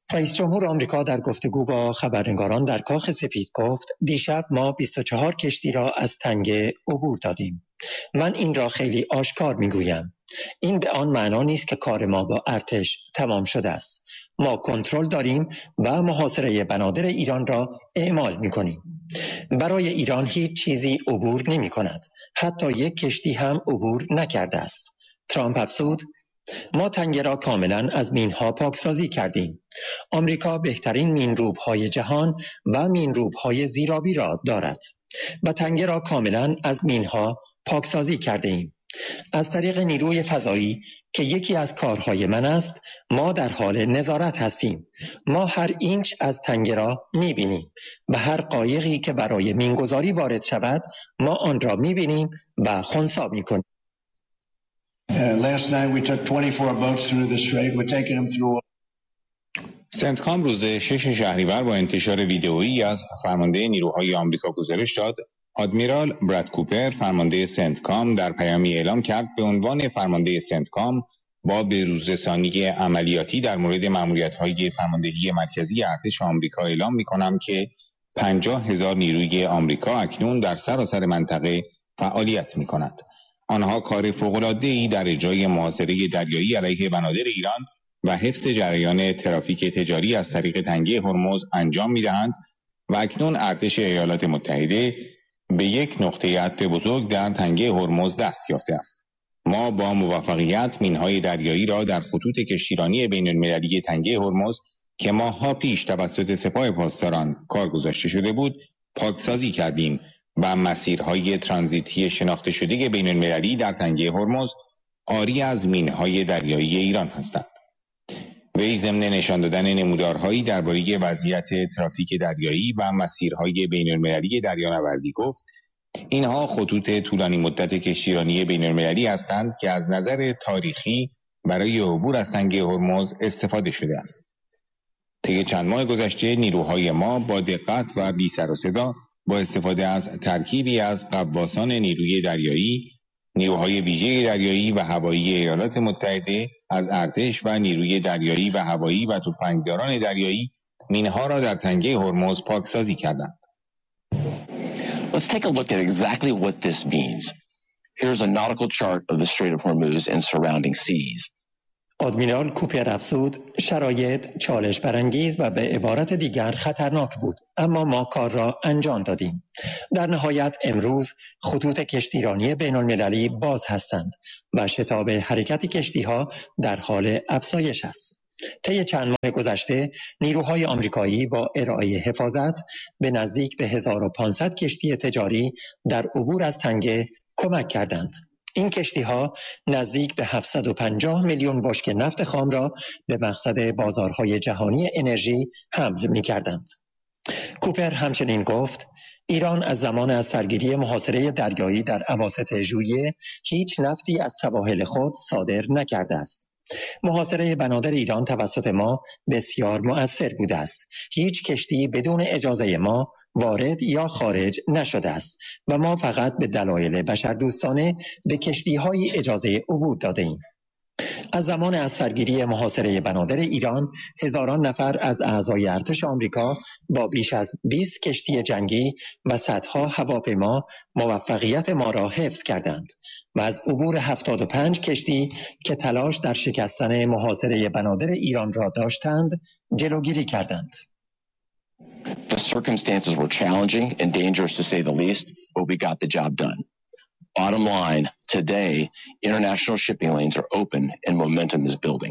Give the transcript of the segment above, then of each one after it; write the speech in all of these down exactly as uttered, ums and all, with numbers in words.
رئیس جمهور آمریکا در گفتگو با خبرنگاران در کاخ سپید گفت دیشب ما بیست و چهار کشتی را از تنگه عبور دادیم. من این را خیلی آشکار میگویم. این به آن معنا نیست که کار ما با ارتش تمام شده است. ما کنترل داریم و محاصره بنادر ایران را اعمال میکنیم. برای ایران هیچ چیزی عبور نمی کند. حتی یک کشتی هم عبور نکرده است. ترامپ افزود ما تنگه را کاملا از مینها پاکسازی کردیم. آمریکا بهترین مینروب‌های جهان و مینروب‌های زیرابی را دارد و تنگه را کاملا از مینها پاکسازی کرده ایم. از طریق نیروی فضایی که یکی از کارهای من است، ما در حال نظارت هستیم. ما هر اینچ از تنگه را می‌بینیم و هر قایقی که برای مینگذاری وارد شود، ما آن را می‌بینیم و خنثی می‌کنیم. سنتکام روز شش شهریور با انتشار ویدئویی از فرمانده نیروهای آمریکا گزارش داد آدمیرال براد کوپر فرمانده سنتکام در پیامی اعلام کرد به عنوان فرمانده سنتکام با بروزرسانی عملیاتی در مورد ماموریت‌های فرماندهی مرکزی ارتش آمریکا اعلام می‌کنم که پنجاه هزار نیروی آمریکا اکنون در سراسر منطقه فعالیت می‌کنند. آنها کار فوق‌العاده‌ای در اجرای محاصره دریایی علیه بنادر ایران و حفظ جریان ترافیک تجاری از طریق تنگه هرمز انجام می‌دهند و اکنون ارتش ایالات متحده به یک نقطه عطف بزرگ در تنگه هرمز دست یافته است. ما با موفقیت مینهای دریایی را در خطوط کشتیرانی بین‌المللی تنگه هرمز که ماه‌ها پیش توسط سپاه پاسداران کار گذاشته شده بود، پاکسازی کردیم و مسیرهای ترانزیتی شناخته شده بین‌المللی در تنگه هرمز عاری از مینهای دریایی ایران هستند. وی ضمن نشان دادن نمودارهایی درباره وضعیت ترافیک دریایی و مسیرهای بین‌المللی دریانوردی گفت اینها خطوط طولانی مدت کشتیرانی بین‌المللی هستند که از نظر تاریخی برای عبور از تنگه هرمز استفاده شده است. طی چند ماه گذشته نیروهای ما با دقت و بی سر و صدا با استفاده از ترکیبی از غواصان نیروی دریایی، نیروهای ویژه دریایی و هوایی ایالات متحده از ارتش و نیروی دریایی و هوایی و تفنگداران دریایی مینها را در تنگه هرمز پاکسازی کردند. Let's take a look at exactly what this means. Here's a nautical chart of the Strait of Hormuz and surrounding seas. آدمیرال کوپر افزود شرایط چالش برانگیز و به عبارت دیگر خطرناک بود، اما ما کار را انجام دادیم. در نهایت امروز خطوط کشتیرانی بین المللی باز هستند و شتاب حرکت کشتی‌ها در حال افزایش است. طی چند ماه گذشته نیروهای آمریکایی با ارائه حفاظت به نزدیک به هزار و پانصد کشتی تجاری در عبور از تنگه کمک کردند. این کشتی‌ها نزدیک به هفتصد و پنجاه میلیون بشکه نفت خام را به مقصد بازارهای جهانی انرژی حمل می‌کردند. کوپر همچنین گفت ایران از زمان از سرگیری محاصره دریایی در اواسط ژوئیه هیچ نفتی از سواحل خود صادر نکرده است. محاصره بنادر ایران توسط ما بسیار مؤثر بوده است. هیچ کشتی بدون اجازه ما وارد یا خارج نشده است و ما فقط به دلایل بشردوستانه به کشتی‌های اجازه عبور داده ایم. از زمان از سرگیری محاصره بنادر ایران هزاران نفر از اعضای ارتش آمریکا با بیش از بیست کشتی جنگی و صدها هواپیما موفقیت ما را حفظ کردند و از عبور هفتاد و پنج کشتی که تلاش در شکستن محاصره بنادر ایران را داشتند جلوگیری کردند. The circumstances were challenging and dangerous to say the least, but we got the job done. Bottom line, today, international shipping lanes are open and momentum is building.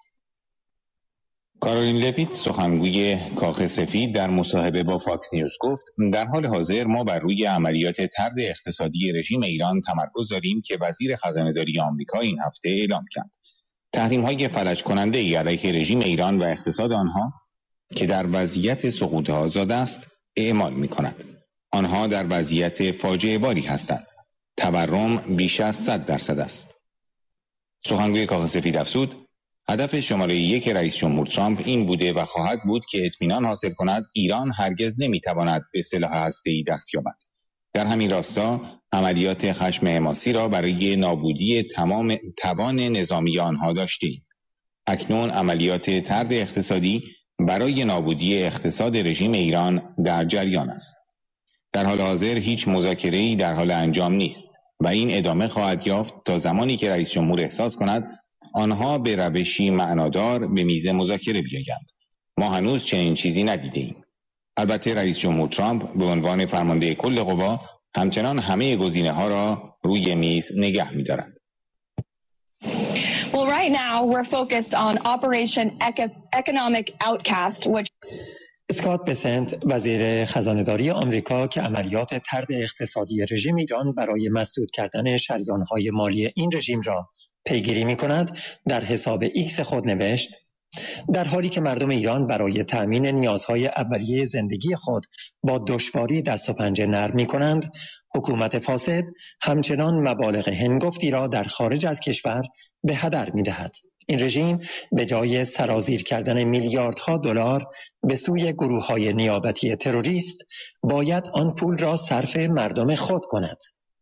کارولین لویت سخنگوی کاخ سفید در مصاحبه با فاکس نیوز گفت در حال حاضر ما بر روی عملیات طرد اقتصادی رژیم ایران تمرکز داریم که وزیر خزانه‌داری آمریکا این هفته اعلام کرد. تحریم‌های فلج کننده ای علیه رژیم ایران و اقتصاد آنها که در وضعیت سقوط آزاد است اعمال می‌کند. آنها در وضعیت فاجعه باری هستند. تورم بیش از صد درصد است. سخنگوی کاخ سفید افزود هدف شماره یک رئیس جمهور ترامپ این بوده و خواهد بود که اطمینان حاصل کند ایران هرگز نمیتواند به سلاح هسته‌ای دست یابد. در همین راستا عملیات خشم حماسی را برای نابودی تمام توان نظامی آنها داشتیم. اکنون عملیات طرد اقتصادی برای نابودی اقتصاد رژیم ایران در جریان است. در حال حاضر هیچ مذاکره‌ای در حال انجام نیست و این ادامه خواهد یافت تا زمانی که رئیس جمهور احساس کند آنها به روشی معنادار به میز مذاکره بیایند. ما هنوز چنین چیزی ندیده‌ایم. البته رئیس جمهور ترامپ به عنوان فرمانده کل قوا همچنان همه گزینه‌ها را روی میز نگه می‌دارد. Well, right now we're focused on Operation Economic Outcast, which اسکات بسنت وزیر خزانه‌داری آمریکا که عملیات طرد اقتصادی رژیم ایران برای مسدود کردن شریان‌های مالی این رژیم را پیگیری می‌کند، در حساب ایکس خود نوشت: در حالی که مردم ایران برای تأمین نیازهای اولیه زندگی خود با دشواری دست و پنجه نرم می‌کنند، حکومت فاسد همچنان مبالغ هنگفتی را در خارج از کشور به هدر می‌دهد. این رژیم به جای سرازیر کردن میلیاردها دلار به سوی گروه‌های نیابتی تروریست، باید آن پول را صرف مردم خود کند.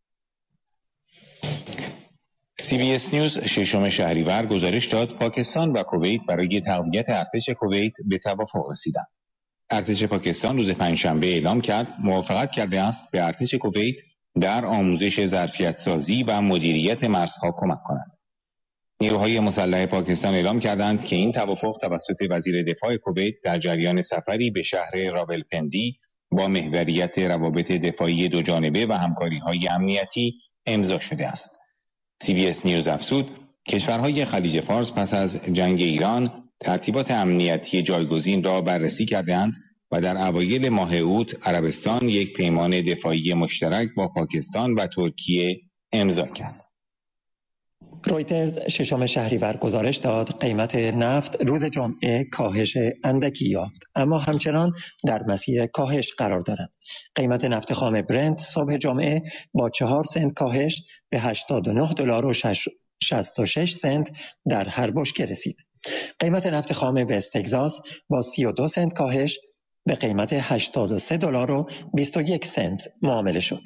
سی بی اس نیوز ششم شهریور گزارش داد پاکستان و کویت برای تقویت ارتش کویت به توافق رسیدند. ارتش پاکستان روز پنجشنبه اعلام کرد موافقت کرده است به ارتش کویت در آموزش ظرفیت سازی و مدیریت مرزها کمک کند. نیروهای مسلح پاکستان اعلام کردند که این توافق توسط وزیر دفاع کویت در جریان سفری به شهر راولپندی با محوریت روابط دفاعی دوجانبه و همکاری‌های امنیتی امضا شده است. سی بی اس نیوز افزود کشورهای خلیج فارس پس از جنگ ایران ترتیبات امنیتی جایگزین را بررسی کردند و در اوایل ماه اوت عربستان یک پیمان دفاعی مشترک با پاکستان و ترکیه امضا کرد. رویترز ششم شهریور گزارش داد قیمت نفت روز جمعه کاهش اندکی یافت، اما همچنان در مسیر کاهش قرار دارد. قیمت نفت خام برنت صبح جمعه با چهار سنت کاهش به هشتاد و نه دلار و شصت و شش سنت در هر بشکه رسید. قیمت نفت خام وست تگزاس با سی و دو سنت کاهش به قیمت هشتاد و سه دلار و بیست و یک سنت معامله شد.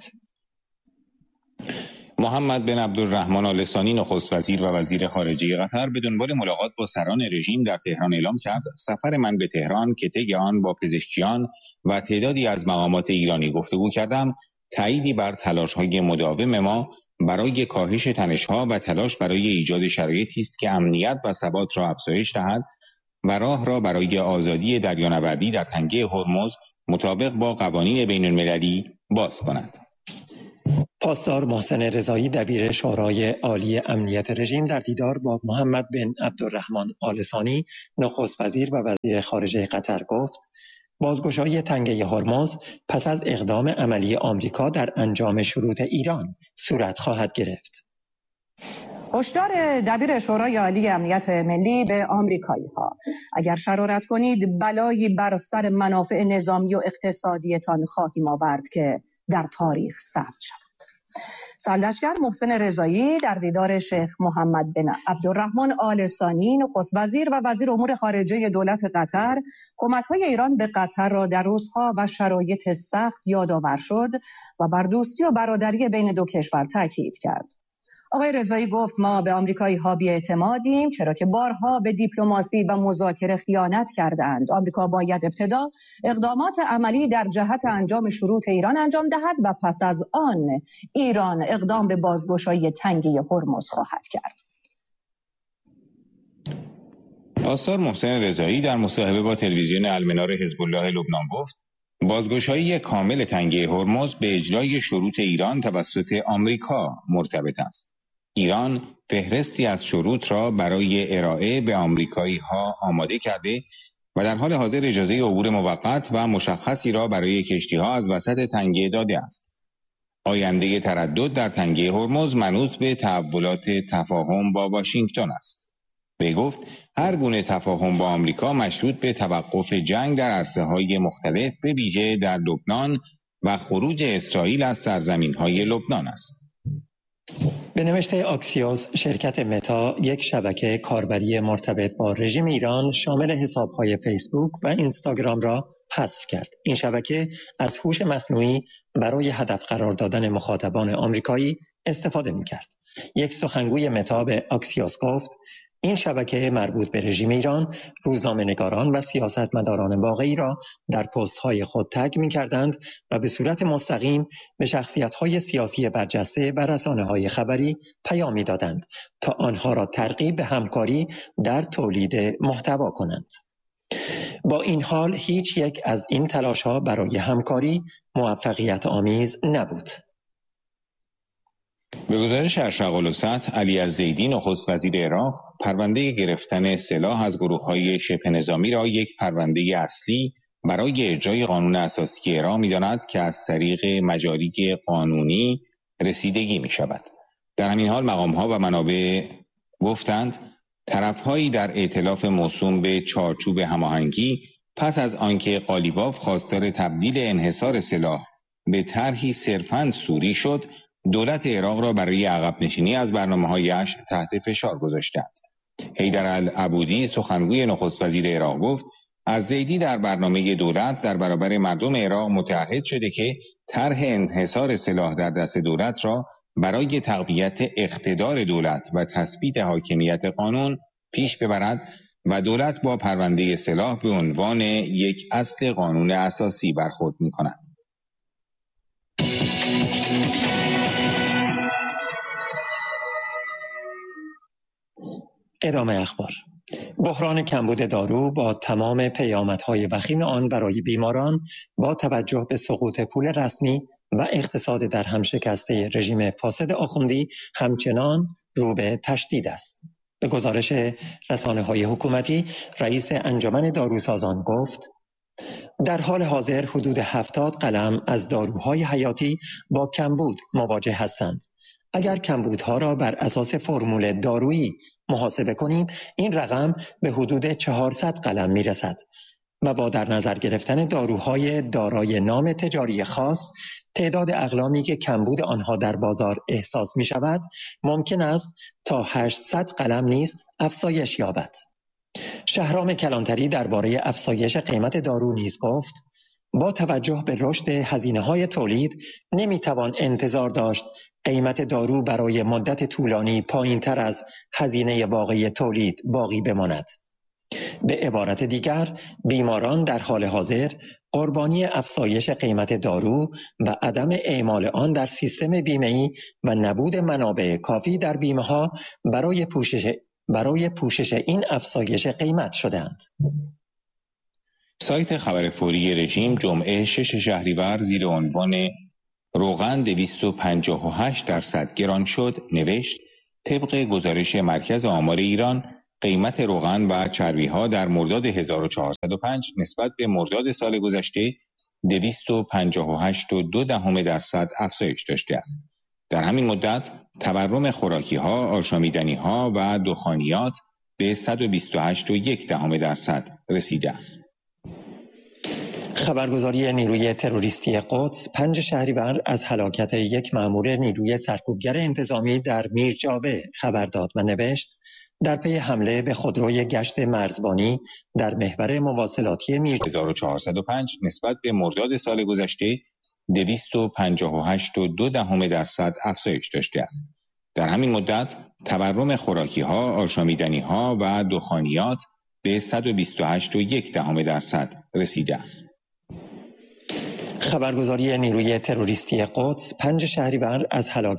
محمد بن عبدالرحمن آل ثانی نخست وزیر و وزیر خارجه قطر به دنبال ملاقات با سران رژیم در تهران اعلام کرد سفر من به تهران که طی آن با پزشکیان و تعدادی از مقامات ایرانی گفتگو کردم تأییدی بر تلاش‌های مداوم ما برای کاهش تنش‌ها و تلاش برای ایجاد شرایطی است که امنیت و ثبات را افزایش دهد و راه را برای آزادی دریانوردی در تنگه هرمز مطابق با قوانین بین‌المللی باز کند. پاسدار محسن رضایی دبیر شورای عالی امنیت رژیم در دیدار با محمد بن عبدالرحمن آل ثانی نخست وزیر و وزیر خارجه قطر گفت بازگشایی تنگه هرمز پس از اقدام عملی آمریکا در انجام شروط ایران صورت خواهد گرفت. هشدار دبیر شورای عالی امنیت ملی به آمریکایی‌ها: اگر شرارت کنید بلایی بر سر منافع نظامی و اقتصادیتان خواهیم آورد که در تاریخ ثبت شود. سرلشکر محسن رضایی در دیدار شیخ محمد بن عبدالرحمن آل ثانی نخست وزیر و وزیر امور خارجه دولت قطر کمک‌های ایران به قطر را در روزها و شرایط سخت یادآور شد و بر دوستی و برادری بین دو کشور تاکید کرد. آقای رضایی گفت ما به آمریکایی‌ها بی‌اعتمادیم چرا که بارها به دیپلماسی و مذاکره خیانت کردند. آمریکا باید ابتدا اقدامات عملی در جهت انجام شروط ایران انجام دهد و پس از آن ایران اقدام به بازگشایی تنگه هرمز خواهد کرد. پاسدار محسن رضایی در مصاحبه با تلویزیون المنار حزب الله لبنان گفت بازگشایی کامل تنگه هرمز به اجرای شروط ایران توسط آمریکا مرتبط است. ایران فهرستی از شروط را برای ارائه به آمریکایی‌ها آماده کرده و در حال حاضر اجازه عبور موقت و مشخصی را برای کشتی‌ها از وسط تنگه داده است. آینده تردد در تنگه هرمز منوط به تحولات تفاهم با واشنگتن است. وی گفت هر گونه تفاهم با آمریکا مشروط به توقف جنگ در عرصه‌های مختلف به ویژه در لبنان و خروج اسرائیل از سرزمین‌های لبنان است. به نوشته آکسیوس، شرکت متا یک شبکه کاربری مرتبط با رژیم ایران شامل حساب‌های فیسبوک و اینستاگرام را حذف کرد. این شبکه از هوش مصنوعی برای هدف قرار دادن مخاطبان آمریکایی استفاده می‌کرد. یک سخنگوی متا به آکسیوس گفت این شبکه مربوط به رژیم ایران روزنامه‌نگاران و سیاستمداران واقعی را در پست‌های خود تگ می‌کردند و به صورت مستقیم به شخصیت‌های سیاسی برجسته و رسانه‌های خبری پیام می‌دادند تا آنها را ترغیب به همکاری در تولید محتوا کنند. با این حال هیچ یک از این تلاش‌ها برای همکاری موفقیت آمیز نبود. به گزارش الشرق الوسط، علی الزیدی نخست وزیر عراق پرونده گرفتن سلاح از گروه‌های شبه نظامی را یک پرونده اصلی برای اجرای قانون اساسی عراق می‌داند که از طریق مجاری قانونی رسیدگی می‌شود. در همین حال مقام‌ها و منابع گفتند طرف‌هایی در ائتلاف موسوم به چارچوب هماهنگی پس از آنکه قالیباف خواستار تبدیل انحصار سلاح به طرحی صرفاً سوری شد، دولت عراق را برای عقب نشینی از برنامه‌هایش تحت فشار گذاشتند. حیدر العبودی سخنگوی نخست وزیر عراق گفت الزیدی در برنامه دولت در برابر مردم عراق متعهد شده که طرح انحصار سلاح در دست دولت را برای تقویت اقتدار دولت و تثبیت حاکمیت قانون پیش ببرد و دولت با پرونده سلاح به عنوان یک اصل قانون اساسی برخورد می‌کند. ادامه اخبار. بحران کمبود دارو با تمام پیامدهای وخیم آن برای بیماران با توجه به سقوط پول رسمی و اقتصاد در هم شکسته رژیم فاسد آخوندی همچنان رو به تشدید است. به گزارش رسانه‌های حکومتی، رئیس انجمن داروسازان گفت در حال حاضر حدود هفتاد قلم از داروهای حیاتی با کمبود مواجه هستند. اگر کمبودها را بر اساس فرمول دارویی محاسبه کنیم، این رقم به حدود چهارصد قلم میرسد و با در نظر گرفتن داروهای دارای نام تجاری خاص، تعداد اقلامی که کمبود آنها در بازار احساس می شود، ممکن است تا هشتصد قلم نیز افزایش یابد. شهرام کلانتری درباره افزایش قیمت دارو نیز گفت با توجه به رشد هزینه‌های تولید نمیتوان انتظار داشت قیمت دارو برای مدت طولانی پایین‌تر از هزینه واقعی تولید باقی بماند. به عبارت دیگر، بیماران در حال حاضر قربانی افزایش قیمت دارو و عدم اعمال آن در سیستم بیمه‌ای و نبود منابع کافی در بیمه‌ها برای پوشش برای پوشش این افزایش قیمت شدند. سایت خبر فوری رژیم جمعه شش شهریور زیر عنوان روغن دویست و پنجاه و هشت درصد گران شد نوشت طبق گزارش مرکز آمار ایران قیمت روغن و چربی‌ها در مرداد هزار و چهارصد و پنج نسبت به مرداد سال گذشته دویست و پنجاه و هشت و دو دهم درصد افزایش داشته است. در همین مدت تورم خوراکی‌ها، آشامیدنی‌ها و دخانیات به صد و بیست و هشت و یک دهم درصد رسیده است. خبرگزاری نیروی تروریستی قدس پنج شهریور از هلاکت یک مأمور نیروی سرکوبگر انتظامی در میرجاوه خبر داد و نوشت در پی حمله به خودروی گشت مرزبانی در محور مواصلاتی میر هزار و چهارصد و پنج نسبت به مرداد سال گذشته دویست و پنجاه و هشت و دو دهم درصد افزایش داشته است. در همین مدت تورم خوراکی‌ها، آشامیدنی‌ها و دخانیات به صد و بیست و هشت و یک دهم درصد رسیده است. خبرگزاری نیروی تروریستی قدس پنج شهریور از هلاکت